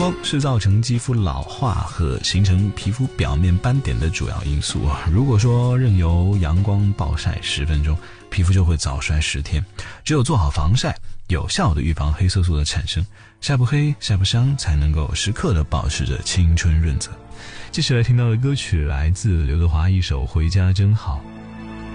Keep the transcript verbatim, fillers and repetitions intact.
光是造成肌肤老化和形成皮肤表面斑点的主要因素。如果说任由阳光暴晒十分钟，皮肤就会早衰十天。只有做好防晒，有效的预防黑色素的产生，晒不黑晒不伤，才能够时刻的保持着青春润泽。接下来听到的歌曲来自刘德华一首《回家真好》。